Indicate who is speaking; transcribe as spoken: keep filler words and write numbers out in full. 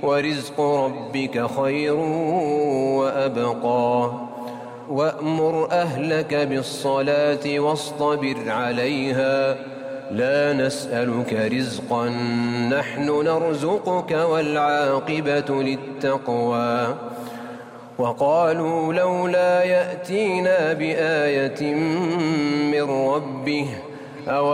Speaker 1: ورزق ربك خير وأبقى وأمر أهلك بالصلاة واصطبر عليها لا نسألك رزقا نحن نرزقك والعاقبة للتقوى وقالوا لولا يأتينا بآية من ربه أو